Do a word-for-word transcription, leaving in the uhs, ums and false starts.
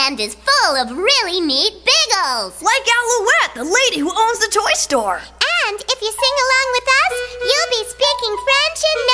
Land is full of really neat bagels. Like Alouette, the lady who owns the toy store. And if you sing along with us, you'll be speaking French in no